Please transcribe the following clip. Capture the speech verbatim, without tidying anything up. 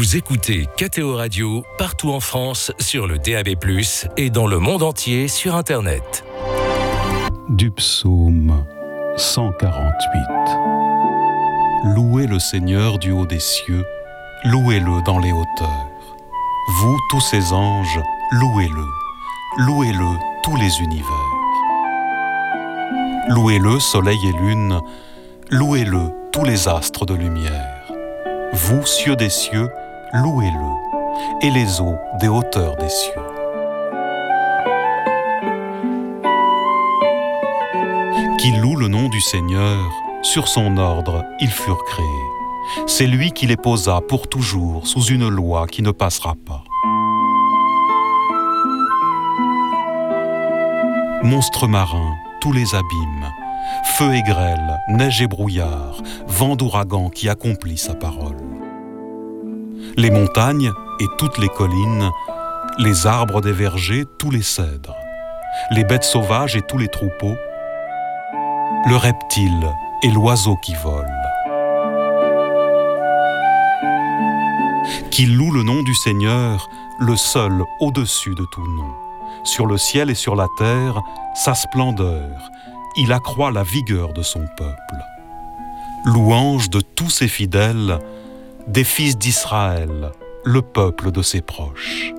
Vous écoutez K T O Radio partout en France sur le D A B plus, et dans le monde entier sur Internet. Du psaume cent quarante-huit. Louez le Seigneur du haut des cieux, louez-le dans les hauteurs. Vous, tous ses anges, louez-le, louez-le tous les univers. Louez-le, soleil et lune, louez-le tous les astres de lumière. Vous, cieux des cieux, louez-le, et les eaux des hauteurs des cieux. Qui loue le nom du Seigneur, sur son ordre ils furent créés. C'est lui qui les posa pour toujours sous une loi qui ne passera pas. Monstres marins, tous les abîmes, feu et grêle, neige et brouillard, vent d'ouragan qui accomplit sa parole. Les montagnes et toutes les collines, les arbres des vergers, tous les cèdres, les bêtes sauvages et tous les troupeaux, le reptile et l'oiseau qui vole. Qui loue le nom du Seigneur, le seul au-dessus de tout nom. Sur le ciel et sur la terre, sa splendeur, il accroît la vigueur de son peuple. Louange de tous ses fidèles, des fils d'Israël, le peuple de ses proches.